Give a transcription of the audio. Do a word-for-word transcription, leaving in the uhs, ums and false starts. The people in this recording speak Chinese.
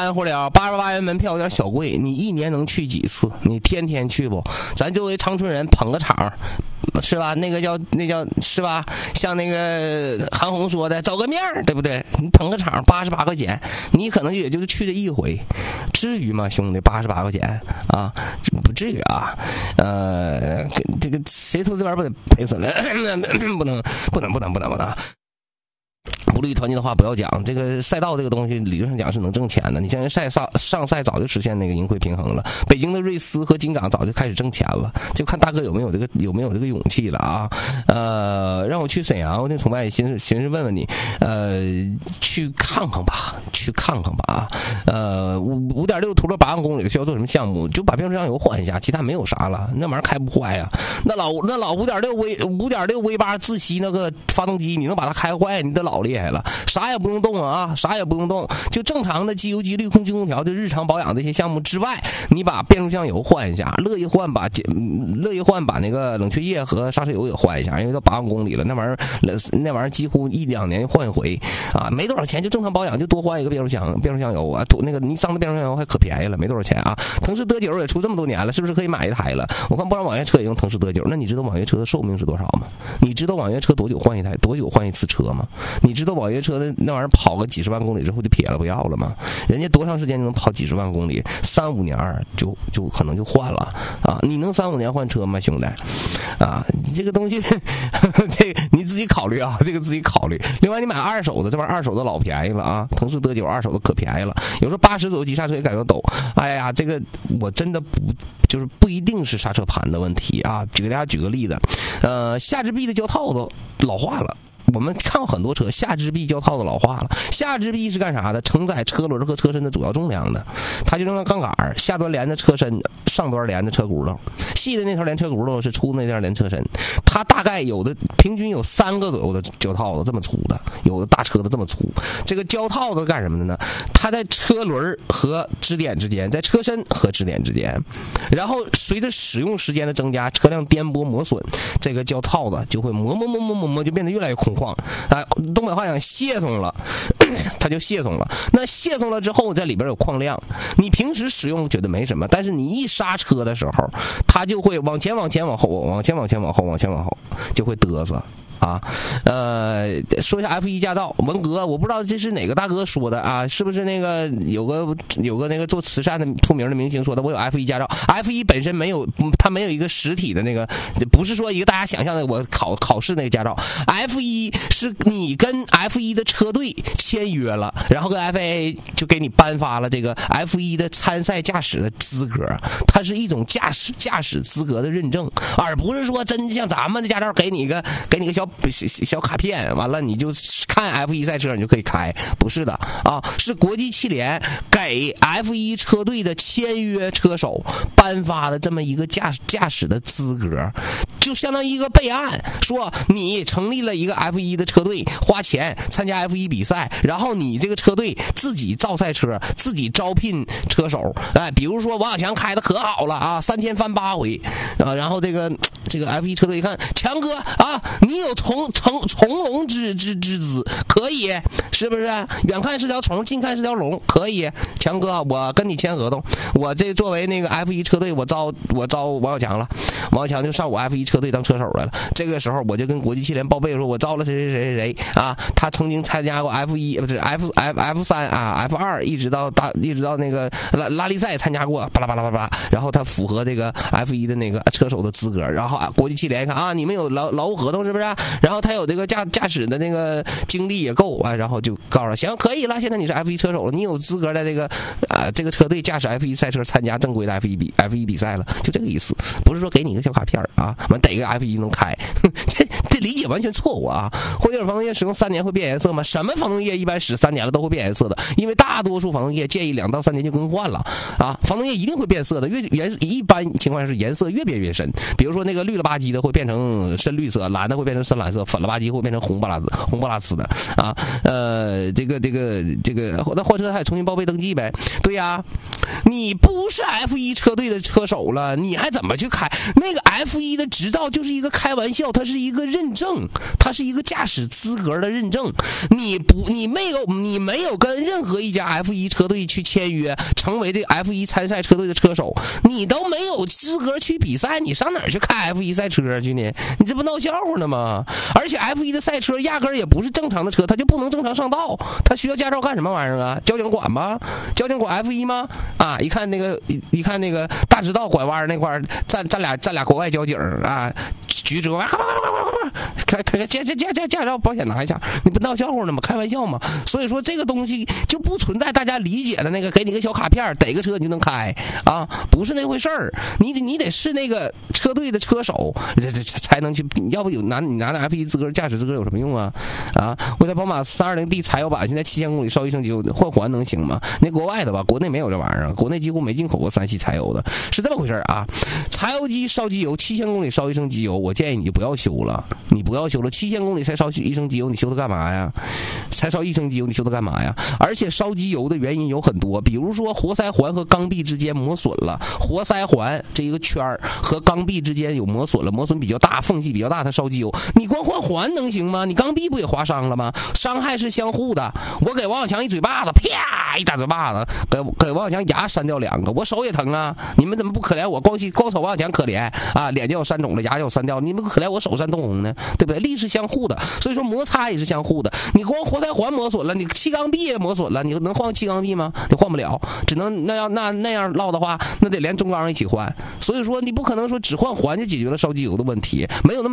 含糊了，八十八元门票有点小贵，你一年能去几次？你天天去不？咱作为长春人捧个场，是吧？那个叫那叫是吧？像那个韩红说的，走个面儿，对不对？你捧个场八十八块钱，你可能也就是去这一回，至于吗，兄弟？八十八块钱啊，不至于啊。呃，这个谁投资玩不得赔死了？不能不能不能不能不能。不利于团结的话不要讲，这个赛道这个东西理论上讲是能挣钱的。你像赛上上赛早就实现那个盈亏平衡了，北京的瑞思和金港早就开始挣钱了，就看大哥有没有这个有没有这个勇气了啊。呃，让我去沈阳，我那崇拜寻思寻思问问你，呃，去看看吧，去看看吧啊。呃，五五点六图了八万公里需要做什么项目？就把变速箱油换一下，其他没有啥了，那玩意儿开不坏呀。那老那老五点六 V 五点六 V 八自吸那个发动机，你能把它开坏，你得老厉害了，啥也不用动啊，啥也不用动，就正常的机油机滤空气空调的日常保养这些项目之外，你把变速箱油换一下，乐意换把乐意换把那个冷却液和刹车油也换一下，因为都八万公里了，那玩意儿那玩意儿几乎一两年换一回啊，没多少钱，就正常保养就多换一个变速箱变速箱油啊，那个尼桑的变速箱油还可便宜了，没多少钱啊。腾势德九也出这么多年了，是不是可以买一台了？我看不少网约车也用腾势德九，那你知道网约车的寿命是多少吗？你知道网约车多久换一台，多久换一次车吗？你知道网约车的那玩意儿跑个几十万公里之后就撇了不要了吗？人家多长时间就能跑几十万公里？三五年就就可能就换了啊！你能三五年换车吗，兄弟？啊，这个东西，这个你自己考虑啊，这个自己考虑。另外，你买二手的，这玩意儿二手的老便宜了啊！腾势德九二手的可便宜了，有时候八十左右急刹车也感觉抖。哎呀，这个我真的不就是不一定是刹车盘的问题啊！举给大家举个例子，呃，下支臂的胶套都老化了。我们看过很多车下支臂胶套的老化了，下支臂是干啥的？承载车轮和车身的主要重量的，它就像杠杆，下端连着车身，上端连着车轱辘，细的那条连车轱辘是粗的那条连车身，它大概有的平均有三个左右的胶套子这么粗的，有的大车的这么粗。这个胶套子干什么的呢？它在车轮和支点之间，在车身和支点之间，然后随着使用时间的增加，车辆颠簸磨损，这个胶套子就会磨磨磨磨磨磨，就变得越来越空旷。啊，东北话讲泄松了，它就泄松了。那泄松了之后，在里边有矿量，你平时使用觉得没什么，但是你一刹车的时候，它就会往前往前往后，往前往前往后，往前往后，就会嘚瑟。啊，呃，说一下 F 一 驾照，文革，我不知道这是哪个大哥说的啊，是不是那个有个有个那个做慈善的出名的明星说的？我有 F 一 驾照 ，F 一 本身没有，它没有一个实体的那个，不是说一个大家想象的我考考试那个驾照 ，F 一 是你跟 F 一 的车队签约了，然后跟 F I A 就给你颁发了这个 F 一 的参赛驾驶的资格，它是一种驾驶驾驶资格的认证，而不是说真像咱们的驾照给你一个给你个小。小, 小卡片，完了你就看 F 一 赛车你就可以开，不是的啊，是国际汽联给 F 一 车队的签约车手颁发的这么一个驾驾驶的资格，就相当于一个备案，说你成立了一个 F 一 的车队，花钱参加 F 一 比赛，然后你这个车队自己造赛车，自己招聘车手，哎，比如说王小强开的可好了啊，三天翻八回啊，然后这个这个 F 一 车队一看，强哥啊，你有从从从龙之之之姿，可以是不是？远看是条虫，近看是条龙，可以。强哥，我跟你签合同，我这作为那个 F 一 车队，我招我招王小强了，王小强就上我 F 一 车队当车手来了。这个时候我就跟国际汽联报备说，我招了谁谁谁谁谁啊，他曾经参加过 F 一，不是 F F F 三啊 F 二，一直到大一直到那个拉拉力赛参加过，巴拉巴拉巴拉，然后他符合这个 F 一 的那个车手的资格，然后啊国际汽联一看啊，你们有劳劳务合同是不是？然后他有这个驾驾驶的那个经历也够啊，然后就告诉他行可以了，现在你是 F 一 车手了，你有资格在这个啊、呃、这个车队驾驶 F 一 赛车参加正规的 F 一 比 F 一 比赛了，就这个意思，不是说给你一个小卡片啊，完逮个 F 一 能开，这这理解完全错误啊！霍伊尔防冻液使用三年会变颜色吗？什么防冻液一般使三年了都会变颜色的？因为大多数防冻液建议两到三年就更换了啊，防冻液一定会变色的，越颜一般情况下是颜色越变越深，比如说那个绿了吧唧的会变成深绿色，蓝的会变成深蓝色，粉了吧唧会变成红不拉子红不拉呲的啊，呃，这个这个这个，那货车还重新报备登记呗？对呀、啊，你不是 F 一 车队的车手了，你还怎么去开？那个 F 一 的执照就是一个开玩笑，它是一个认认证，它是一个驾驶资格的认证。你不，你没有，你没有跟任何一家 F 一 车队去签约，成为这个 F 一 参赛车队的车手，你都没有资格去比赛，你上哪儿去开 F 一 赛车去呢？你这不闹笑话呢吗？而且 F 一 的赛车压根儿也不是正常的车，它就不能正常上道，它需要驾照干什么玩意儿啊？交警管吗？交警管 F 一 吗？啊，一看那个一一看那个大直道拐弯那块儿，站站俩站俩国外交警啊，举着快快快快快快，开开驾驾驾驾驾照保险拿一下，你不闹笑话呢吗？开玩笑吗？所以说这个东西就不存在大家理解的那个给你个小卡片，逮个车你就能开啊，不是那回事儿。你得你得是那个车队的车手，这这才能去，要不有拿你拿着 F 一 资格驾驶资格有什么用啊？啊，我在宝马 三二零 D 柴油版现在七千公里烧一升机油换环能行吗？那国外的吧，国内没有这玩意儿，国内几乎没进口过三系柴油的，是这么回事啊。柴油机烧机油七千公里烧一升机油，我建议你就不要修了，你不要修了，七千公里才烧一升机油，你修它干嘛呀？才烧一升机油，你修它干嘛呀？而且烧机油的原因有很多，比如说活塞环和缸壁之间磨损了，活塞环这一个圈儿和缸壁之间有磨损了，磨损比较大，缝隙比较大，它烧机油，你光换环能行吗？你缸壁不也划伤了吗？伤害是相互的。我给王小强一嘴巴子，啪一大嘴巴子，给给王小强牙删掉两个，我手也疼啊！你们怎么不可怜我？光光瞅王小强可怜啊，脸叫我删肿了，牙叫我删掉，你们可怜我手删通红呢？对不对？力是相互的，所以说摩擦也是相互的。你光活塞环磨损了，你气缸壁也磨损了，你能换气缸壁吗？你换不了，只能那样那那样唠的话，那得连中缸一起换。所以说你不可能说只换环就解决了烧机油的问题，没有那么。